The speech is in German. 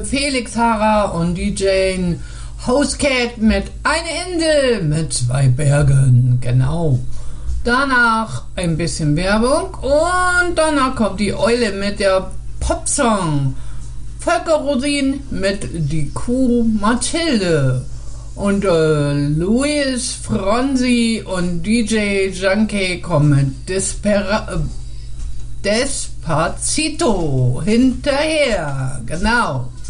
Felix Harrer und DJ Hostcat mit Eine Insel mit 2 Bergen, genau. Danach ein bisschen Werbung und danach kommt die Eule mit der Popsong. Volker Rosin mit Die Kuh Mathilde. Und Luis Fronzi und DJ Junkie kommen mit Despacito hinterher. Genau.